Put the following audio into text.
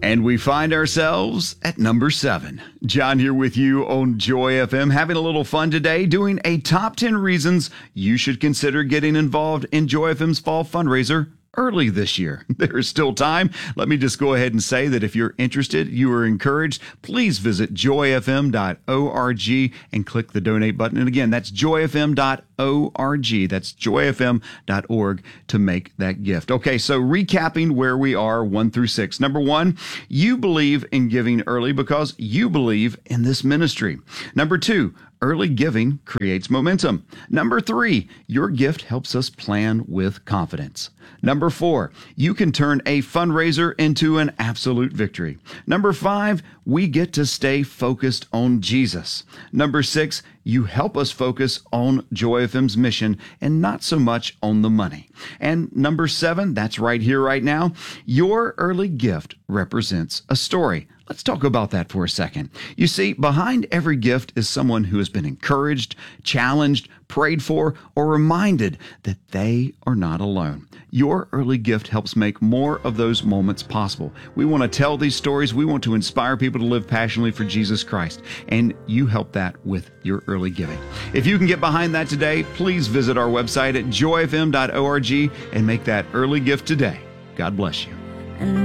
And we find ourselves at number 7. John here with you on Joy FM, having a little fun today, doing a top 10 reasons you should consider getting involved in Joy FM's fall fundraiser early this year. There is still time. Let me just go ahead and say that if you're interested, you are encouraged. Please visit joyfm.org and click the donate button. And again, that's joyfm.org. That's joyfm.org to make that gift. Okay, so recapping where we are 1 through 6. Number 1, you believe in giving early because you believe in this ministry. Number 2, early giving creates momentum. Number 3, your gift helps us plan with confidence. Number 4, you can turn a fundraiser into an absolute victory. Number 5, we get to stay focused on Jesus. Number 6, you help us focus on Joy FM's mission and not so much on the money. And number 7, that's right here, right now, your early gift represents a story. Let's talk about that for a second. You see, behind every gift is someone who has been encouraged, challenged, prayed for, or reminded that they are not alone. Your early gift helps make more of those moments possible. We want to tell these stories. We want to inspire people to live passionately for Jesus Christ, and you help that with your early giving. If you can get behind that today, please visit our website at joyfm.org and make that early gift today. God bless you.